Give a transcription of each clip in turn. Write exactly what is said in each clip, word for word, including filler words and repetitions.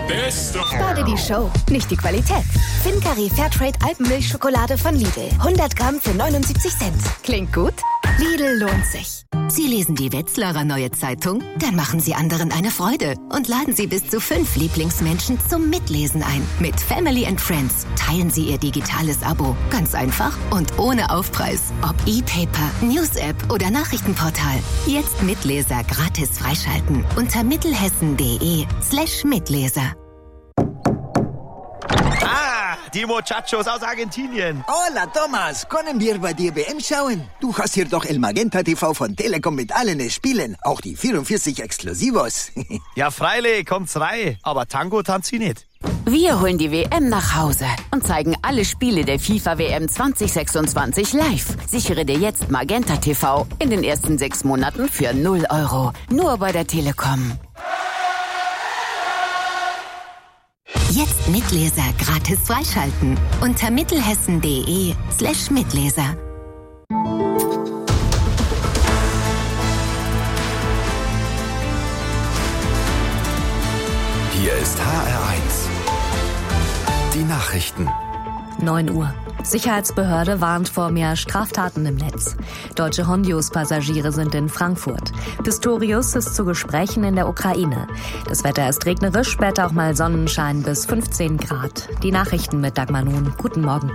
Beste. Spare die Show, nicht die Qualität. Fincari Fairtrade Alpenmilchschokolade von Lidl. hundert Gramm für neunundsiebzig Cent. Klingt gut? Lidl lohnt sich. Sie lesen die Wetzlarer Neue Zeitung? Dann machen Sie anderen eine Freude und laden Sie bis zu fünf Lieblingsmenschen zum Mitlesen ein. Mit Family and Friends teilen Sie Ihr digitales Abo. Ganz einfach und ohne Aufpreis. Ob E-Paper, News-App oder Nachrichtenportal. Jetzt Mitleser gratis freischalten unter mittelhessen.de slash Mitleser. Ah, die Muchachos aus Argentinien. Hola, Thomas. Können wir bei dir W M schauen? Du hast hier doch El Magenta T V von Telekom mit allen Spielen. Auch die vierundvierzig Exklusivos. Ja, freilich, kommt's rein. Aber Tango tanzt sie nicht. Wir holen die W M nach Hause und zeigen alle Spiele der FIFA W M zwanzig sechsundzwanzig live. Sichere dir jetzt Magenta T V in den ersten sechs Monaten für null Euro. Nur bei der Telekom. Jetzt Mitleser gratis freischalten unter mittelhessen.de slash Mitleser. Hier ist H R eins. Die Nachrichten. neun Uhr. Sicherheitsbehörde warnt vor mehr Straftaten im Netz. Deutsche Hondius-Passagiere sind in Frankfurt. Pistorius ist zu Gesprächen in der Ukraine. Das Wetter ist regnerisch, später auch mal Sonnenschein bis fünfzehn Grad. Die Nachrichten mit Dagmar Nun. Guten Morgen.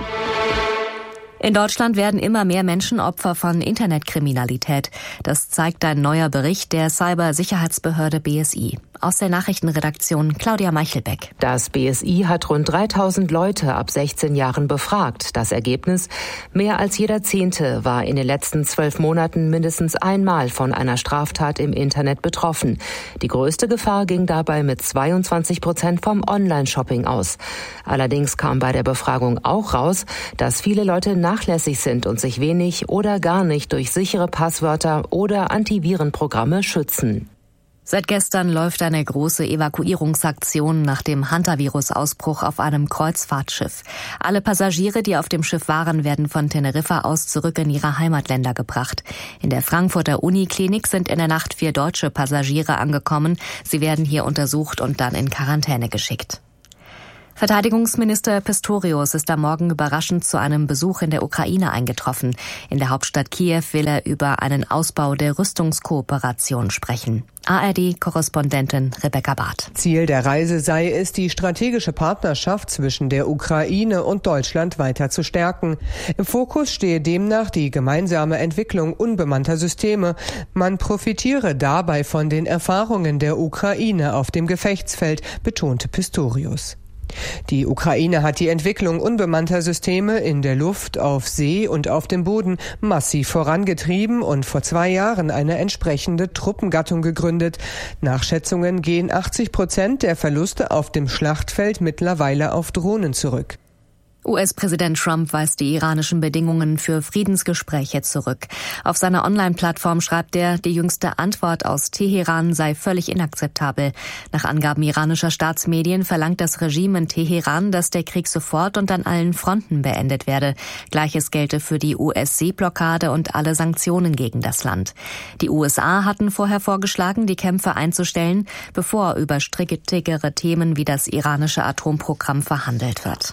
In Deutschland werden immer mehr Menschen Opfer von Internetkriminalität. Das zeigt ein neuer Bericht der Cybersicherheitsbehörde B S I. Aus der Nachrichtenredaktion Claudia Meichelbeck. Das B S I hat rund dreitausend Leute ab sechzehn Jahren befragt. Das Ergebnis? Mehr als jeder Zehnte war in den letzten zwölf Monaten mindestens einmal von einer Straftat im Internet betroffen. Die größte Gefahr ging dabei mit zweiundzwanzig Prozent vom Online-Shopping aus. Allerdings kam bei der Befragung auch raus, dass viele Leute nachlässig sind und sich wenig oder gar nicht durch sichere Passwörter oder Antivirenprogramme schützen. Seit gestern läuft eine große Evakuierungsaktion nach dem Hantavirus-Ausbruch auf einem Kreuzfahrtschiff. Alle Passagiere, die auf dem Schiff waren, werden von Teneriffa aus zurück in ihre Heimatländer gebracht. In der Frankfurter Uniklinik sind in der Nacht vier deutsche Passagiere angekommen. Sie werden hier untersucht und dann in Quarantäne geschickt. Verteidigungsminister Pistorius ist am Morgen überraschend zu einem Besuch in der Ukraine eingetroffen. In der Hauptstadt Kiew will er über einen Ausbau der Rüstungskooperation sprechen. A R D-Korrespondentin Rebecca Barth. Ziel der Reise sei es, die strategische Partnerschaft zwischen der Ukraine und Deutschland weiter zu stärken. Im Fokus stehe demnach die gemeinsame Entwicklung unbemannter Systeme. Man profitiere dabei von den Erfahrungen der Ukraine auf dem Gefechtsfeld, betonte Pistorius. Die Ukraine hat die Entwicklung unbemannter Systeme in der Luft, auf See und auf dem Boden massiv vorangetrieben und vor zwei Jahren eine entsprechende Truppengattung gegründet. Nach Schätzungen gehen achtzig Prozent der Verluste auf dem Schlachtfeld mittlerweile auf Drohnen zurück. U S-Präsident Trump weist die iranischen Bedingungen für Friedensgespräche zurück. Auf seiner Online-Plattform schreibt er, die jüngste Antwort aus Teheran sei völlig inakzeptabel. Nach Angaben iranischer Staatsmedien verlangt das Regime in Teheran, dass der Krieg sofort und an allen Fronten beendet werde. Gleiches gelte für die U S-Seeblockade und alle Sanktionen gegen das Land. Die U S A hatten vorher vorgeschlagen, die Kämpfe einzustellen, bevor über strittigere Themen wie das iranische Atomprogramm verhandelt wird.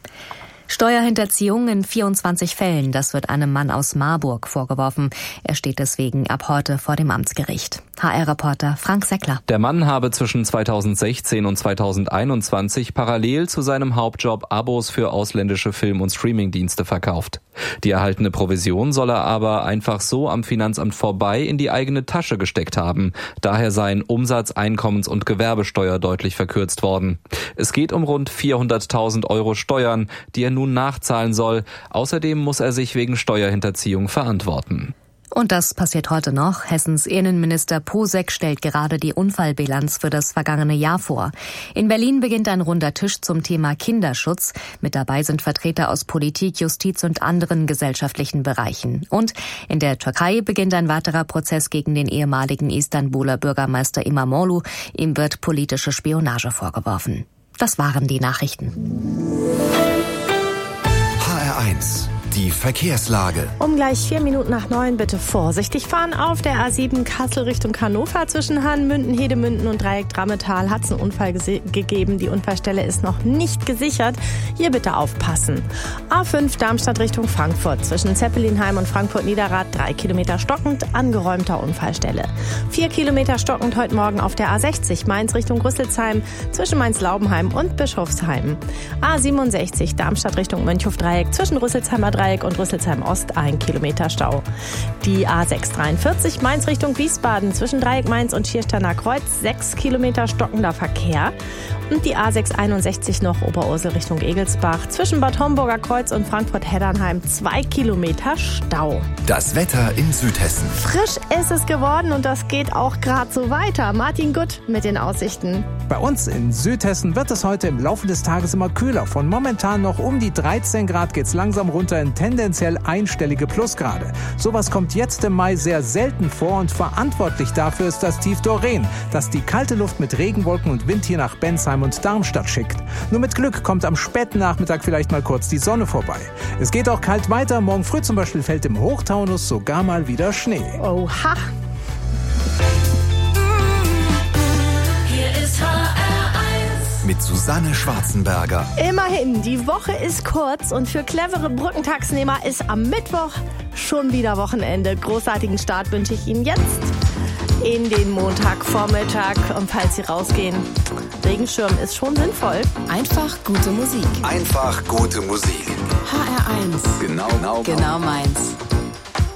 Steuerhinterziehung in vierundzwanzig Fällen, das wird einem Mann aus Marburg vorgeworfen. Er steht deswegen ab heute vor dem Amtsgericht. H R-Reporter Frank Seckler. Der Mann habe zwischen zweitausendsechzehn und zweitausendeinundzwanzig parallel zu seinem Hauptjob Abos für ausländische Film- und Streamingdienste verkauft. Die erhaltene Provision soll er aber einfach so am Finanzamt vorbei in die eigene Tasche gesteckt haben. Daher seien Umsatz-, Einkommens- und Gewerbesteuer deutlich verkürzt worden. Es geht um rund vierhunderttausend Euro Steuern, die er nun nachzahlen soll. Außerdem muss er sich wegen Steuerhinterziehung verantworten. Und das passiert heute noch. Hessens Innenminister Posek stellt gerade die Unfallbilanz für das vergangene Jahr vor. In Berlin beginnt ein runder Tisch zum Thema Kinderschutz. Mit dabei sind Vertreter aus Politik, Justiz und anderen gesellschaftlichen Bereichen. Und in der Türkei beginnt ein weiterer Prozess gegen den ehemaligen Istanbuler Bürgermeister İmamoğlu. Ihm wird politische Spionage vorgeworfen. Das waren die Nachrichten. H R eins. Die Verkehrslage. Um gleich vier Minuten nach neun bitte vorsichtig fahren. Auf der A sieben Kassel Richtung Hannover zwischen Hahnmünden, Hedemünden und Dreieck Drammetal hat es einen Unfall gese- gegeben. Die Unfallstelle ist noch nicht gesichert. Hier bitte aufpassen. A fünf Darmstadt Richtung Frankfurt zwischen Zeppelinheim und Frankfurt-Niederrad drei Kilometer stockend, angeräumter Unfallstelle. Vier Kilometer stockend heute Morgen auf der A sechzig Mainz Richtung Rüsselsheim zwischen Mainz-Laubenheim und Bischofsheim. A siebenundsechzig Darmstadt Richtung Mönchhof-Dreieck zwischen Rüsselsheimer Dreieck und Rüsselsheim Ost ein Kilometer Stau. Die A sechshundertdreiundvierzig Mainz Richtung Wiesbaden zwischen Dreieck Mainz und Schiersteiner Kreuz sechs Kilometer stockender Verkehr. Und die A sechshunderteinundsechzig noch Oberursel Richtung Egelsbach zwischen Bad Homburger Kreuz und Frankfurt-Heddernheim zwei Kilometer Stau. Das Wetter in Südhessen. Frisch ist es geworden und das geht auch gerade so weiter. Martin Gutt mit den Aussichten. Bei uns in Südhessen wird es heute im Laufe des Tages immer kühler. Von momentan noch um die dreizehn Grad geht's langsam runter in tendenziell einstellige Plusgrade. Sowas kommt jetzt im Mai sehr selten vor und verantwortlich dafür ist das Tief Doreen, das die kalte Luft mit Regenwolken und Wind hier nach Bensheim und Darmstadt schickt. Nur mit Glück kommt am späten Nachmittag vielleicht mal kurz die Sonne vorbei. Es geht auch kalt weiter. Morgen früh zum Beispiel fällt im Hochtaunus sogar mal wieder Schnee. Oha! Mit Susanne Schwarzenberger. Immerhin, die Woche ist kurz und für clevere Brückentagsnehmer ist am Mittwoch schon wieder Wochenende. Großartigen Start wünsche ich Ihnen jetzt in den Montagvormittag. Und falls Sie rausgehen, Regenschirm ist schon sinnvoll. Einfach gute Musik. Einfach gute Musik. H R eins. Genau, genau, Genau meins.